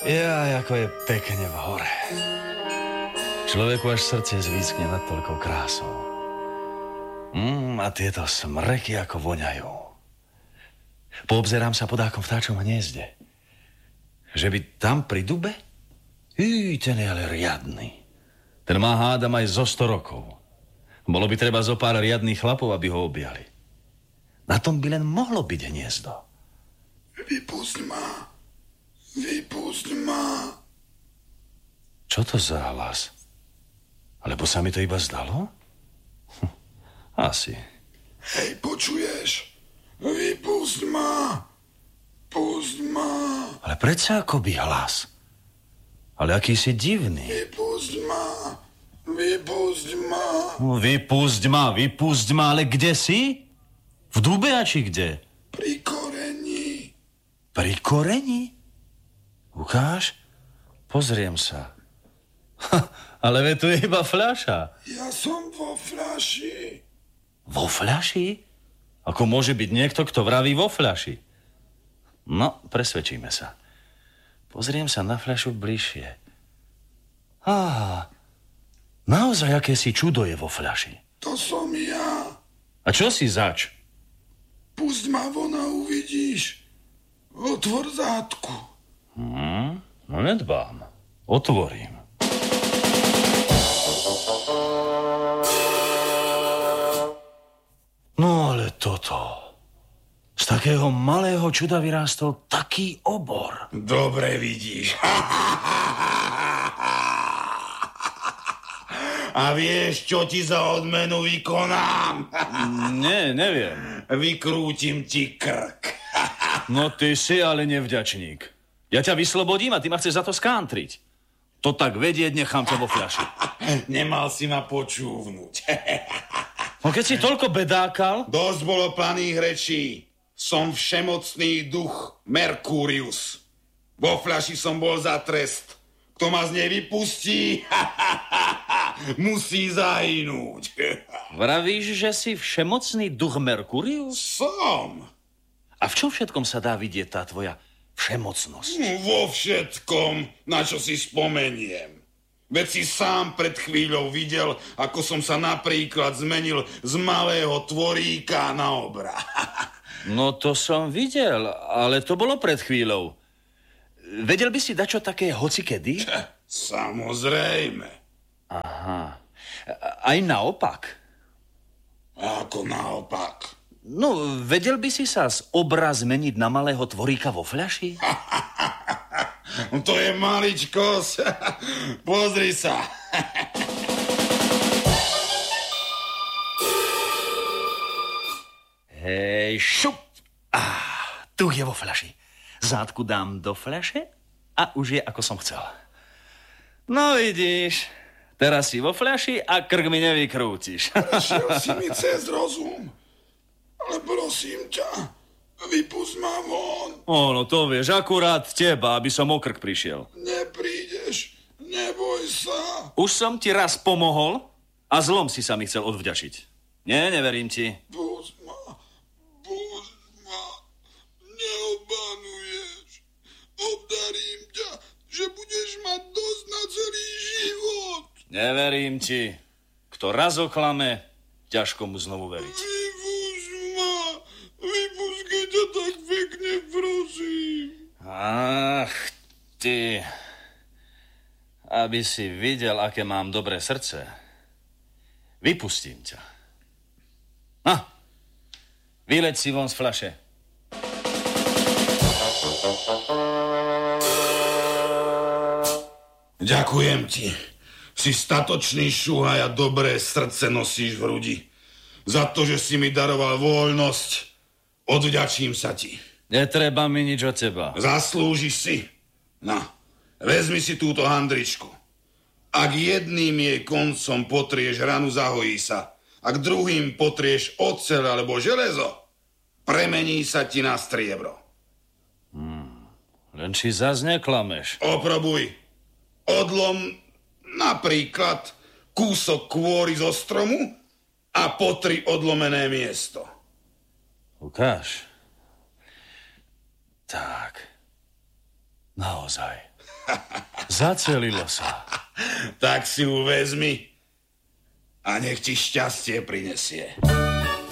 Ako je pekne v hore. Človeku až srdce zvískne nad toľkou krásou. A tieto smreky ako voňajú. Poobzerám sa podákom vtáčom hniezde. Že by tam pri dube? Ten je ale riadny. Ten má hádam aj zo 100 rokov. Bolo by treba zo pár riadných chlapov, aby ho objali. Na tom by len mohlo byť hniezdo. Vypusť ma. Vypusť ma. Čo to za hlas? Alebo sa mi to iba zdalo? Asi. Hej, počuješ? Vypusť ma. Pusť ma. Ale predsa akoby hlas. Ale aký si divný. Vypusť ma. Vypusť ma. Vypusť ma, ale kde si? V dube a či kde? Pri koreni. Pri koreni? Ukáž? Pozriem sa. Ale veď tu je iba fľaša. Ja som vo fľaši. Vo fľaši? Ako môže byť niekto, kto vraví vo fľaši? No, presvedčíme sa. Pozriem sa na fľašu bližšie. Naozaj akési čudo je vo fľaši. To som ja. A čo si zač? Pusť ma von a uvidíš. Otvor zátku. No nedbám. Otvorím. No ale toto. Z takého malého čuda vyrástol taký obor. Dobre vidíš. A vieš, čo ti za odmenu vykonám? Nie, neviem. Vykrútim ti krk. No ty si ale nevďačník. Ja ťa vyslobodím a ty ma chceš za to skántriť. To tak vedieť, nechám ťa vo fľaši. Nemal si ma počúvnuť. No keď si toľko bedákal... Dosť bolo planých rečí. Som všemocný duch Merkurius. Vo fľaši som bol za trest. Kto ma z nej vypustí, musí zahynúť. Vravíš, že si všemocný duch Merkurius? Som. A v čom všetkom sa dá vidieť tá tvoja všemocnosť? Vo všetkom, na čo si spomeniem. Veď si sám pred chvíľou videl, ako som sa napríklad zmenil z malého tvoríka na obra. No to som videl, ale to bolo pred chvíľou. Vedel by si dať čo také hocikedy? Samozrejme. Aha. Aj naopak? Ako naopak? No, vedel by si sa z obra zmeniť na malého tvoríka vo fľaši? To je maličkosť. Pozri sa. Hej, šup. Tu je vo fľaši. Zátku dám do fľaše a už je, ako som chcel. No vidíš, teraz si vo fľaši a krk mi nevykrútiš. Prešiel si mi cez rozum. Ale prosím ťa, vypusť ma von. No to vieš, akurát teba, aby som o krk prišiel. Neprídeš, neboj sa. Už som ti raz pomohol a zlom si sa mi chcel odvďačiť. Nie, neverím ti. Pusť ma, neobanuješ. Obdarím ťa, že budeš mať dosť na celý život. Neverím ti. Kto raz oklame, ťažko mu znovu veriť. Vypusť, keď ťa tak pekne prosím. Ach, ty. Aby si videl, aké mám dobré srdce. Vypustím ťa. Vyleď si von z fľaše. Ďakujem ti. Si statočný šuhaj a dobré srdce nosíš v hrudi. Za to, že si mi daroval voľnosť, odvďačím sa ti. Netreba mi nič od teba. Zaslúžiš si. No, vezmi si túto handričku. Ak jedným jej koncom potrieš ranu, zahojí sa. Ak druhým potrieš oceľ alebo železo, premení sa ti na striebro. Len či zas neklameš. Oprobuj. Odlom napríklad kúsok kôry zo stromu a potri odlomené miesto. Ukáž. Tak. Naozaj. Zacelilo sa. Tak si ju vezmi a nech ti šťastie prinesie.